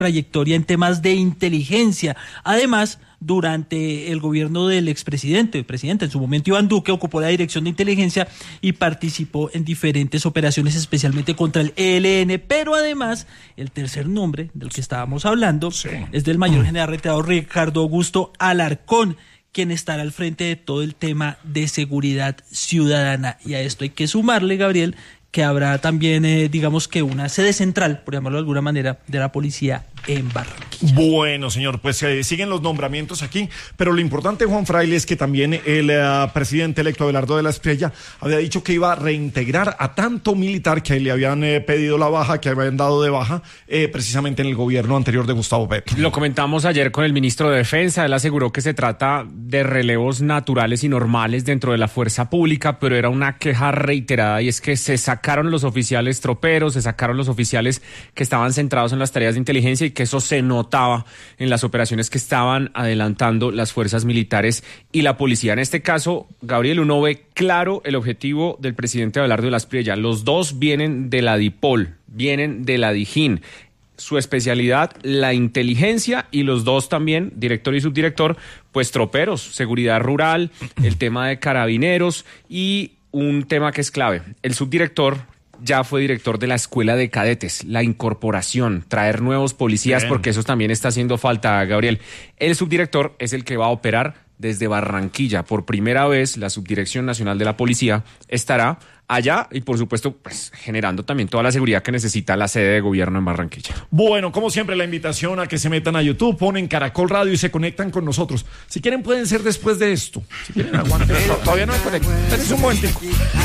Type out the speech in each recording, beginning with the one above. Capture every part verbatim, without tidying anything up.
trayectoria en temas de inteligencia. Además, durante el gobierno del expresidente, el presidente en su momento Iván Duque, ocupó la dirección de inteligencia y participó en diferentes operaciones, especialmente contra el E L N, pero además, el tercer nombre del que estábamos hablando sí. es del mayor general retirado Ricardo Augusto Alarcón, quien estará al frente de todo el tema de seguridad ciudadana. Y a esto hay que sumarle, Gabriel, que habrá también, eh, digamos que una sede central, por llamarlo de alguna manera, de la policía en Barranquilla. Bueno, señor, pues eh, siguen los nombramientos aquí, pero lo importante, Juan Fraile, es que también el uh, presidente electo Abelardo de la Espriella había dicho que iba a reintegrar a tanto militar que le habían eh, pedido la baja, que habían dado de baja, eh, precisamente en el gobierno anterior de Gustavo Petro. Lo comentamos ayer con el ministro de Defensa. Él aseguró que se trata de relevos naturales y normales dentro de la fuerza pública, pero era una queja reiterada, y es que se sacaron los oficiales troperos, se sacaron los oficiales que estaban centrados en las tareas de inteligencia, y que eso se notaba en las operaciones que estaban adelantando las fuerzas militares y la policía. En este caso, Gabriel, uno ve claro el objetivo del presidente Abelardo de la Espriella. Los dos vienen de la DIPOL, vienen de la DIJÍN. Su especialidad, la inteligencia, y los dos también, director y subdirector, pues troperos, seguridad rural, el tema de carabineros y un tema que es clave. El subdirector ya fue director de la escuela de cadetes, la incorporación, traer nuevos policías, Bien. porque eso también está haciendo falta, Gabriel. El subdirector es el que va a operar desde Barranquilla. Por primera vez, la Subdirección Nacional de la Policía estará allá y, por supuesto, pues generando también toda la seguridad que necesita la sede de gobierno en Barranquilla. Bueno, como siempre, la invitación a que se metan a YouTube, ponen Caracol Radio y se conectan con nosotros. Si quieren, pueden ser después de esto. Si quieren, aguanten. Todavía no me conecto. Es un momentico.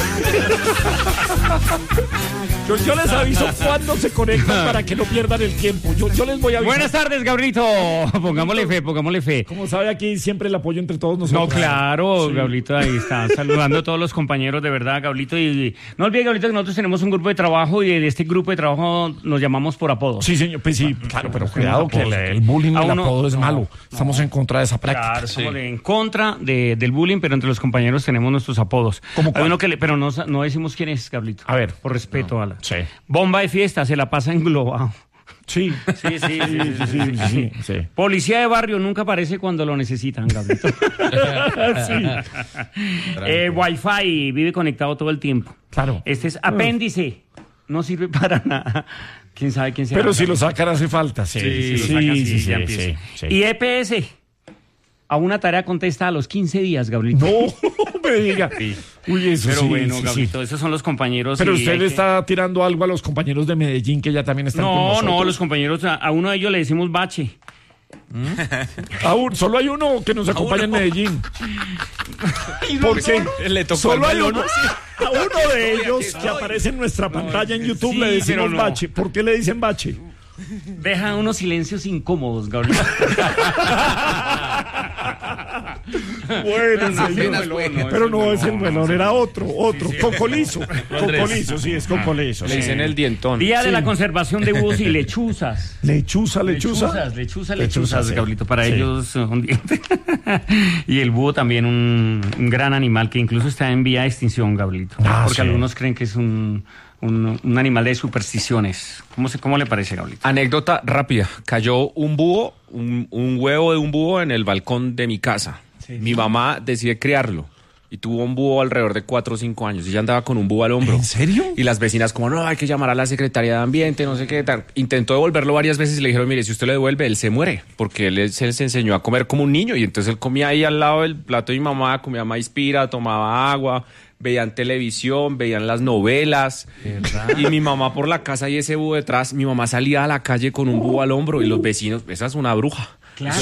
Yo, yo les aviso cuándo se conectan para que no pierdan el tiempo. Yo, yo les voy a avisar. Buenas tardes, Gabrielito. Pongámosle fe, pongámosle fe. Como sabe, aquí siempre el apoyo entre todos nosotros. No, claro, sí. Gabrielito, ahí está. Saludando a todos los compañeros, de verdad, Gabrielito. Y no olvide, Gabrielito, que nosotros tenemos un grupo de trabajo, y de este grupo de trabajo nos llamamos por apodos. Sí, señor, pues sí, claro, pero cuidado que el, el bullying y el apodo es no, malo. Estamos no, en contra de esa práctica. Claro, estamos sí. en contra de, del bullying, pero entre los compañeros tenemos nuestros apodos. ¿Cómo Hay uno que le, pero no, no decimos quién es, Gabrielito. A ver. Por respeto no. a la... Sí. Bomba de fiesta, se la pasa englobado. Sí. Sí, sí, sí, sí, sí, sí, sí, sí. sí. Policía de barrio nunca aparece cuando lo necesitan, Gabrielito. sí. eh, Wi-Fi, vive conectado todo el tiempo. Claro. Este es apéndice, no sirve para nada. ¿Quién sabe quién será? Pero si lo sacan hace falta. Sí, sí, sí, sacan, sí, sí, sí, sí, sí, sí. Y E P S, a una tarea contesta a los quince días, Gabrielito. No, me diga. Sí. Uy, eso Pero sí, bueno, sí, Gabrielito, sí. esos son los compañeros. Pero usted le que... está tirando algo a los compañeros de Medellín que ya también están no, con nosotros. No, no, los compañeros, a, a uno de ellos le decimos bache. ¿Mm? Aún, solo hay uno que nos acompaña en Medellín. ¿Por qué? Le tocó solo hay uno. uno, a uno de ellos que aparece en nuestra pantalla en YouTube sí, le decimos no. bache. ¿Por qué le dicen bache? Deja unos silencios incómodos, Gabriel. Bueno, señor. No, pero no es el melón, era otro, otro. Sí, sí. Cocolizo. Cocolizo, sí, es cocolizo. Le sí. dicen el dientón. Día sí. de la conservación de búhos y lechuzas. Lechuza, lechuza. Lechuzas, lechuzas, lechuzas, Gabrielito. Para sí. ellos un diente. Y el búho también un, un gran animal que incluso está en vía de extinción, Gabrielito. Ah, porque sí. algunos creen que es un... Un, un animal de supersticiones. ¿Cómo, se, ¿Cómo le parece, Gabrielito? Anécdota rápida. Cayó un búho, un, un huevo de un búho en el balcón de mi casa. Sí. Mi mamá decide criarlo. Y tuvo un búho alrededor de cuatro o cinco años. Y ella andaba con un búho al hombro. ¿En serio? Y las vecinas como, no, hay que llamar a la Secretaría de Ambiente, no sé qué tal. Intentó devolverlo varias veces y le dijeron, mire, si usted lo devuelve, él se muere. Porque él se, se enseñó a comer como un niño. Y entonces él comía ahí al lado del plato de mi mamá, comía maíz pira, tomaba agua, veían televisión, veían las novelas. ¿Verdad? Y mi mamá por la casa y ese búho detrás. Mi mamá salía a la calle con un búho al hombro y los vecinos, esa es una bruja. Claro.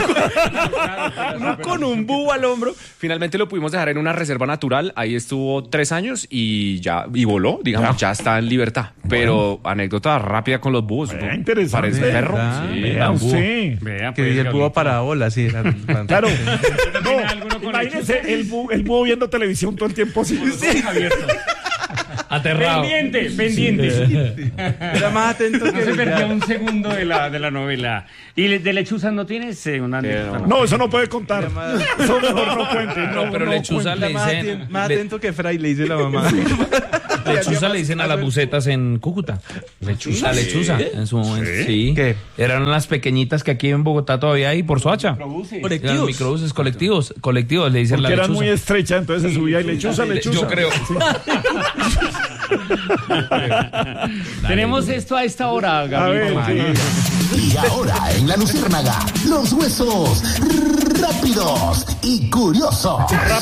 Uno con un búho al hombro. Finalmente lo pudimos dejar en una reserva natural. Ahí estuvo tres años y ya y voló, digamos, ya, ya está en libertad. Pero bueno. Anécdota rápida con los búhos. Vea, interesante. Parece perro. Sí, vea usted. Vea, que pues, el búho para bola, sí. Claro. No, imagínese el búho, el búho viendo televisión todo el tiempo así. Sí. Abierto. Aterrado. Pendiente, pendiente. Sí. Era más atento que... No se perdía un segundo de la, de la novela. ¿Y de lechuzas no tienes eh, una anécdota? No. no, eso no puede contar. Eso mejor no cuente. No, no pero no lechuza le dicen... Más atento que Fray, le dice la mamá. Lechuza le dicen a las bucetas en Cúcuta. Lechuza, lechuza. En su momento. Sí. ¿Qué? Eran las pequeñitas que aquí en Bogotá todavía hay por Soacha. Colectivos. Eran microbuses colectivos. Colectivos, le dicen Porque la eran lechuza. muy estrechas, entonces se subía y lechuza, lechuza. Yo creo. Tenemos esto a esta hora, A Gabriel. ver, sí. Y ahora en La Luciérnaga, los huesos rápidos y curiosos.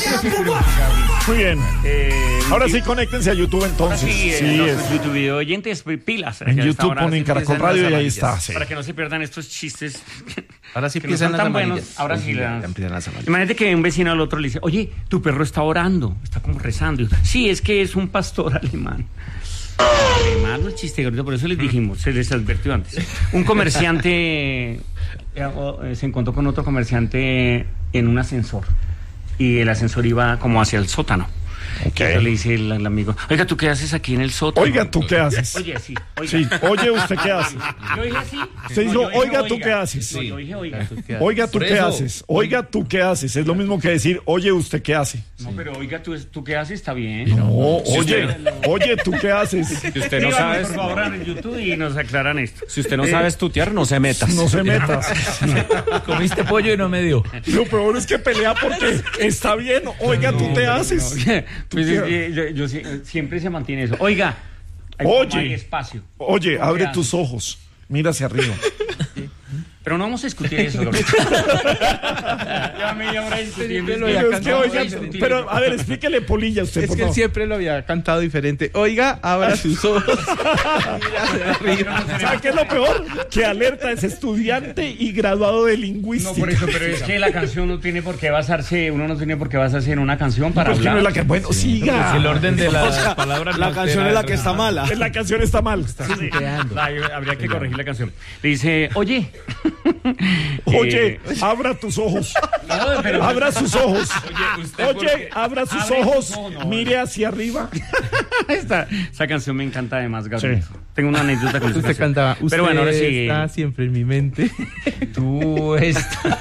Muy bien. Eh, Ahora sí, conéctense a YouTube entonces. Sí, eh, Sí, los es. YouTube video oyentes, pilas. En que a esta YouTube hora ponen se Caracol empiezan Radio las y ahí amarillas, está, sí. Para que no se pierdan estos chistes. Ahora sí que no empiezan son las tan buenos. amarillas. Ahora sí Ya las- empiezan las amarillas. Imagínate que un vecino al otro le dice, oye, tu perro está orando, está como rezando. Y yo, sí, es que es un pastor alemán. Además, los chistes, Gabriel, por eso les dijimos, se les advirtió antes. Un comerciante eh, eh, se encontró con otro comerciante en un ascensor y el ascensor iba como hacia el sótano. Ok. Entonces le dice el, el amigo, oiga, ¿tú qué haces aquí en el sótano? Oiga, ¿tú qué haces? Oye, sí, oiga. Sí, oye, ¿usted qué hace? Yo dije así. Usted dijo, yo dije, oiga, ¿tú qué haces? No, yo dije, oiga. Oiga, ¿tú Por qué eso- haces? Oiga, ¿tú qué haces? Es lo mismo que decir, oye, ¿usted qué hace? No, pero oiga, ¿tú, tú qué haces? Está bien. No, oye, oye, ¿tú qué haces? Si usted no Díganme, sabe, por favor, en YouTube y nos aclaran esto. si usted no sabe estudiar, no se metas. No se metas. Comiste pollo y no me dio. Lo peor es que pelea porque está bien. Oiga, ¿tú te haces? Pues es que yo, yo sí- siempre se mantiene eso. Oiga, hay, Oye. hay espacio. Oye, ¿Tú qué abre haces? tus ojos. Mira hacia arriba. Pero no vamos a discutir eso, Gabriel. Ya media hora discutiendo. Siempre lo Pero es que, cantado oiga, diferente. pero a ver, explíquele Polilla usted, Es por que él favor. siempre lo había cantado diferente. Oiga, abra sus ojos. Mira hacia arriba. ¿Sabe qué es lo peor? Que Alerta es estudiante y graduado de No, lingüística. por eso, pero es que la canción no tiene por qué basarse, uno no tiene por qué basarse en una canción para Pues que no hablar. es la que, bueno, siga. El orden de las palabras. La no canción altera es la el que está orden. mala. La canción está mal. Sí, la- habría que corregir la canción. Le dice, oye. Oye, Eh, abra tus ojos. no, pero- Abra sus ojos. ¿usted por Oye, qué? abra sus Abre ojos. sus ojos, no, Mire hacia arriba. Esta, esa canción me encanta además, Gabriel. Sí. Tengo una anécdota con esa Usted canción. cantaba. Usted Pero bueno, ahora sí. está siempre en mi mente. Tú estás.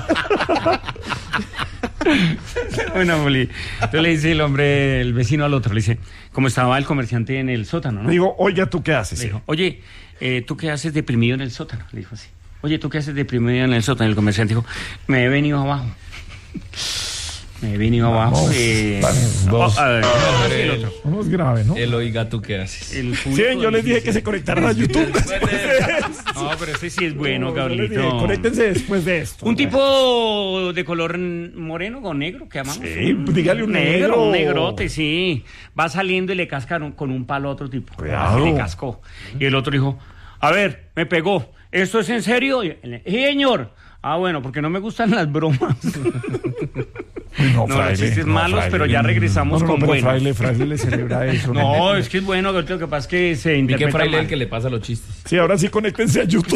Bueno, Moli. Entonces le dice el hombre, el vecino al otro, le dice, como estaba el comerciante en el sótano, ¿no? Digo, oiga, ¿tú qué haces? Le dijo, oye, eh, ¿tú qué haces deprimido en el sótano? Le dijo así. Oye, ¿tú qué haces deprimido en el sótano? El comerciante dijo, me he venido abajo. Me he venido abajo. Eh, vamos, dos. oh, a ver, así el otro. No es grave, ¿no? El oiga, ¿tú qué haces? El Sí, público yo les dije dice- que se conectaran a YouTube. No, pero ese sí es bueno, No, yo les dije, Gabrielito. conéctense después de esto. Un tipo de color moreno o negro que amamos. Sí, dígale un negro. Un negrote, sí. Va saliendo y le cascaron con un palo a otro tipo. Cuidado. Y le cascó. Y el otro dijo, a ver, me pegó. ¿Esto es en serio? Y él, sí, señor. Ah, bueno, porque no me gustan las bromas. No, No, los chistes malos, pero ya regresamos no, no, con pero buenos. Fraile, Fraile le celebra eso. No, es que es bueno, lo que pasa es que se ¿Y qué interpreta fraile mal. el que le pasa los chistes? Sí, ahora sí, conéctense a YouTube.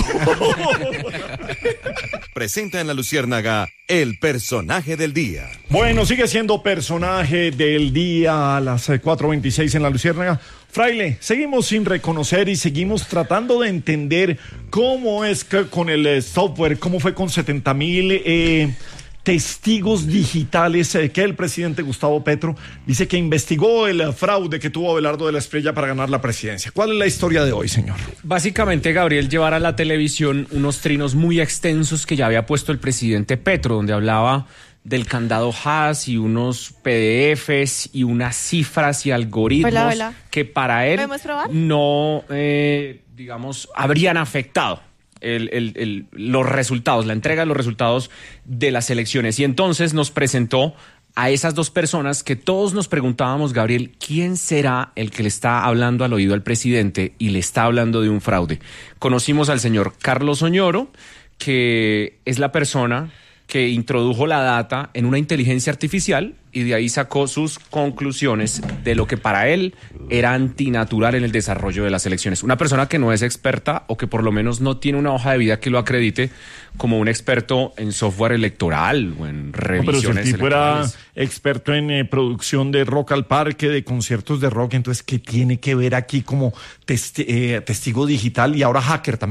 Presenta en La Luciérnaga el personaje del día. Bueno, sigue siendo personaje del día a las eh, cuatro veintiséis en La Luciérnaga. Fraile, seguimos sin reconocer y seguimos tratando de entender cómo es que con el eh, software, cómo fue con setenta mil eh, testigos digitales eh, que el presidente Gustavo Petro dice que investigó el eh, fraude que tuvo Abelardo de la Espriella para ganar la presidencia. ¿Cuál es la historia de hoy, señor? Básicamente, Gabriel, llevar a la televisión unos trinos muy extensos que ya había puesto el presidente Petro, donde hablaba del candado Haas y unos P D Efes y unas cifras y algoritmos Hola, hola. que para él ¿Podemos probar? no, eh, digamos, habrían afectado el- el- el- los resultados, la entrega de los resultados de las elecciones. Y entonces nos presentó a esas dos personas que todos nos preguntábamos, Gabriel, ¿quién será el que le está hablando al oído al presidente y le está hablando de un fraude? Conocimos al señor Carlos Oñoro, que es la persona que introdujo la data en una inteligencia artificial y de ahí sacó sus conclusiones de lo que para él era antinatural en el desarrollo de las elecciones. Una persona que no es experta o que por lo menos no tiene una hoja de vida que lo acredite como un experto en software electoral o en No, pero si el revisiones tipo era electorales. experto en eh, producción de rock al parque, de conciertos de rock, entonces, ¿qué tiene que ver aquí como testi- eh, testigo digital y ahora hacker también?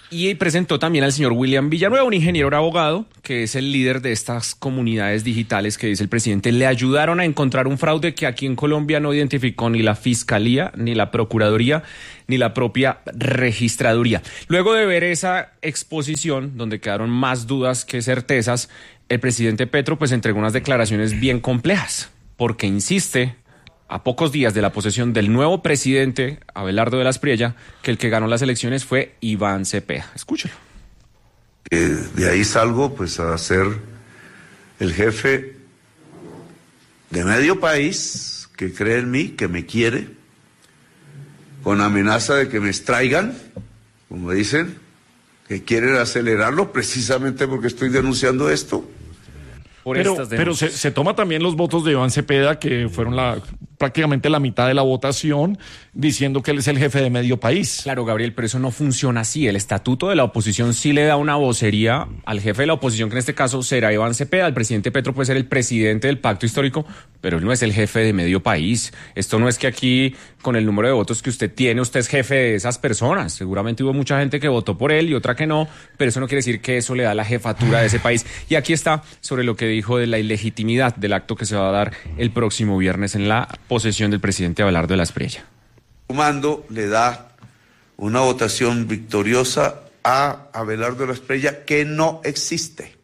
Y presentó también al señor William Villanueva, un ingeniero abogado, que es el líder de estas comunidades digitales que, dice el presidente, le ayudaron a encontrar un fraude que aquí en Colombia no identificó ni la Fiscalía, ni la Procuraduría, ni la propia Registraduría. Luego de ver esa exposición, donde quedaron más dudas que certezas, el presidente Petro pues entregó unas declaraciones bien complejas, porque insiste, a pocos días de la posesión del nuevo presidente, Abelardo de la Espriella, que el que ganó las elecciones fue Iván Cepeda. Escúchelo. Eh, de ahí salgo pues a ser el jefe de medio país que cree en mí, que me quiere, con amenaza de que me extraigan, como dicen, que quieren acelerarlo precisamente porque estoy denunciando esto. Por pero estas pero se, se toma también los votos de Iván Cepeda, que fueron la, prácticamente la mitad de la votación, diciendo que él es el jefe de medio país. Claro, Gabriel, pero eso no funciona así. El estatuto de la oposición sí le da una vocería al jefe de la oposición, que en este caso será Iván Cepeda. El presidente Petro puede ser el presidente del pacto histórico, pero él no es el jefe de medio país. Esto no es que aquí, con el número de votos que usted tiene, usted es jefe de esas personas. Seguramente hubo mucha gente que votó por él y otra que no, pero eso no quiere decir que eso le da la jefatura de ese país. Y aquí está sobre lo que dijo de la ilegitimidad del acto que se va a dar el próximo viernes en la posesión del presidente Abelardo de la Espriella. Su mando le da una votación victoriosa a Abelardo de la Espriella que no existe.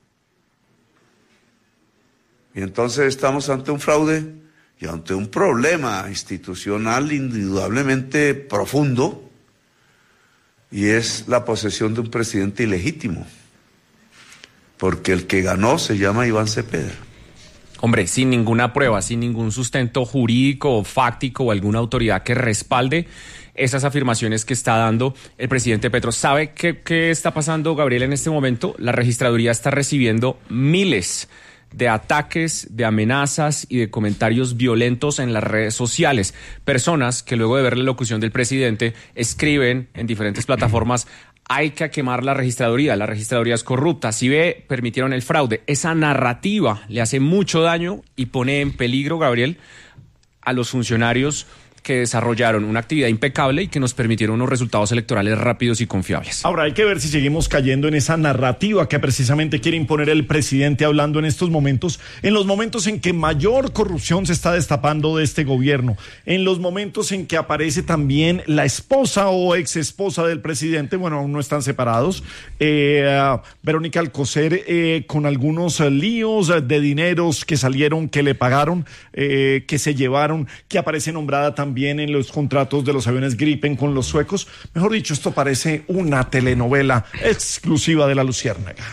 Y entonces estamos ante un fraude y ante un problema institucional indudablemente profundo, y es la posesión de un presidente ilegítimo, porque el que ganó se llama Iván Cepeda. Hombre, sin ninguna prueba, sin ningún sustento jurídico o fáctico o alguna autoridad que respalde esas afirmaciones que está dando el presidente Petro. ¿Sabe qué, qué está pasando, Gabriel, en este momento? La registraduría está recibiendo miles de ataques, de amenazas y de comentarios violentos en las redes sociales. Personas que luego de ver la locución del presidente escriben en diferentes plataformas: hay que quemar la registraduría, la registraduría es corrupta, si ve, permitieron el fraude. Esa narrativa le hace mucho daño y pone en peligro, Gabriel, a los funcionarios que desarrollaron una actividad impecable y que nos permitieron unos resultados electorales rápidos y confiables. Ahora hay que ver si seguimos cayendo en esa narrativa que precisamente quiere imponer el presidente, hablando en estos momentos, en los momentos en que mayor corrupción se está destapando de este gobierno, en los momentos en que aparece también la esposa o ex esposa del presidente, bueno, aún no están separados, eh, Verónica Alcocer, eh, con algunos eh, líos de dineros que salieron, que le pagaron, eh, que se llevaron, que aparece nombrada también También en los contratos de los aviones Gripen con los suecos. Mejor dicho, esto parece una telenovela exclusiva de La Luciérnaga.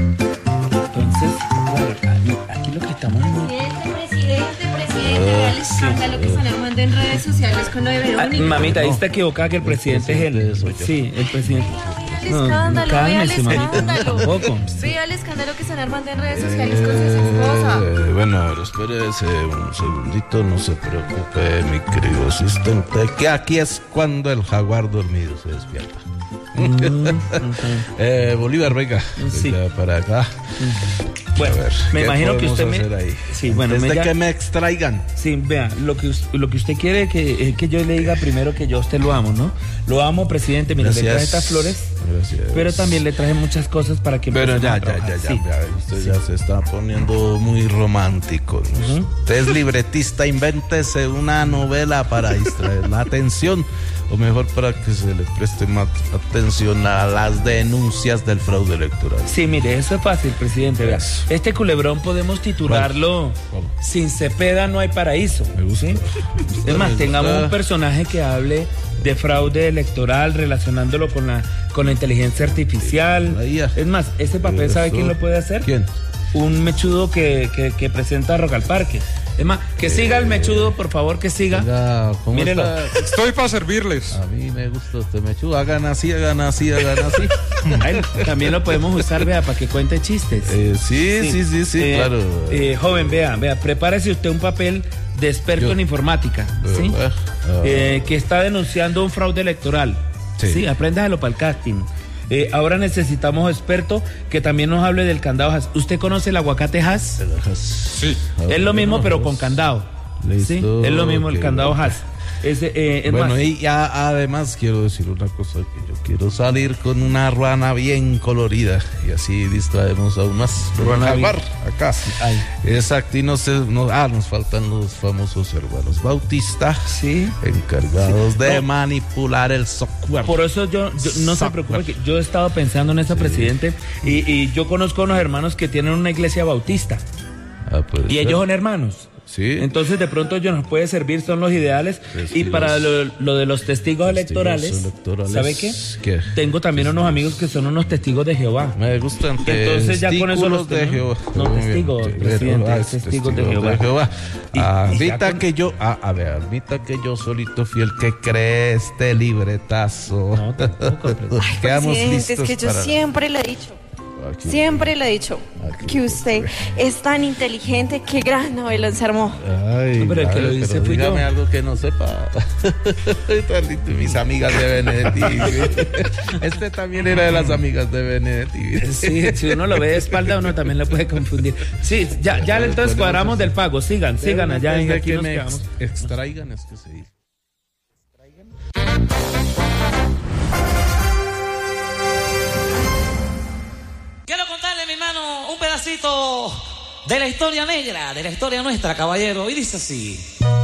Entonces, claro, aquí lo que estamos... Presidente, presidente, presidente, vea el escándalo que están armando en redes sociales con lo de Verónica. Ah, mamita, ahí está equivocada que el presidente es él. Sí, el presidente. El escándalo, no, vea el cálmese, escándalo. Tampoco. Vea el escándalo que están armando en redes sociales con su esposa. Eh, bueno, a ver, espérese un segundito, no se preocupe, mi querido asistente, que aquí es cuando el jaguar dormido se despierta. Mm, okay. eh, Bolívar, venga, sí. venga para acá. Bueno, ver, me imagino que usted me... Ahí? Sí, bueno, Desde me ya... que me extraigan. Sí, vea, lo que, lo que usted quiere que, es que yo le diga primero que yo a usted lo amo, ¿no? Lo amo, presidente, mira, le traje estas flores, Gracias. Pero también le traje muchas cosas para que... Pero ya, ya, ya, ya, sí. ya, usted sí. ya se está poniendo muy romántico, ¿no? Uh-huh. Usted es libretista, invéntese una novela para distraer la atención, o mejor para que se le preste más atención a las denuncias del fraude electoral. Sí, mire, eso es fácil, presidente. Vea. Este culebrón podemos titularlo ¿Cuál? ¿Cuál? Sin Cepeda no hay paraíso. Me gusta. ¿Sí? Es más, tengamos un personaje que hable de fraude electoral relacionándolo con la, con la inteligencia artificial. Es más, ese papel, ¿sabe quién lo puede hacer? ¿Quién? Un mechudo que, que, que presenta Rock al Parque. Es más, que eh, siga el mechudo, por favor, que siga. Oiga, ¿cómo Mírelo. Está? Estoy para servirles. A mí me gusta este mechudo. Hagan así, hagan así, hagan así. Ay, también lo podemos usar, vea, para que cuente chistes. Eh, sí, sí, sí, sí, sí eh, claro. Eh, joven, vea, vea, prepárese usted un papel de experto Yo, en informática, ¿sí? Uh, uh, eh, que está denunciando un fraude electoral. Sí, sí, apréndaselo para el casting. Eh, ahora necesitamos experto que también nos hable del candado Hass. ¿Usted conoce el aguacate Hass? Sí. Es lo mismo, pero con candado. Listo, ¿sí? Es lo mismo el candado Hass. Es, eh, es bueno, más, y ya, además quiero decir una cosa, que yo quiero salir con una ruana bien colorida y así distraemos aún más. Ruana bien. Acá. Ay. Exacto, y no sé, no, ah, nos faltan los famosos hermanos Bautista, sí, encargados sí. de No. manipular el software. Por eso yo, yo no se preocupe, que yo he estado pensando en eso, sí, presidente, y, y yo conozco unos hermanos que tienen una iglesia bautista. Ah, y ellos son hermanos. Sí. Entonces de pronto ellos nos puede servir, son los ideales. Testigos. Y para lo, lo de los testigos, testigos electorales, electorales, ¿sabe qué? ¿Qué? Tengo también unos amigos que son unos testigos de Jehová. Me gustan. Entonces ya con eso los de Jehová. No, testigos, presidente, testigos, testigos de Jehová. De Jehová. Y, ahorita con... que yo, ah, a ver, ahorita que yo solito fui el que cree este libretazo. No, tampoco. Ay, quedamos listos. Es que yo para... siempre le he dicho. Aquí, siempre le he dicho aquí, que usted es tan inteligente, qué gran novela se armó. Ay, no, pero el que lo dice fui yo. Dígame algo que no sepa. Mis amigas de Benedetti. Este también era de las amigas de Benedetti. Sí, si uno lo ve de espalda, uno también lo puede confundir. Sí, ya, ya entonces cuadramos del pago. Sigan, sigan allá. En aquí nos quedamos. Extraigan, es que se dice. Quiero contarle, mi hermano, un pedacito de la historia negra, de la historia nuestra, caballero, y dice así.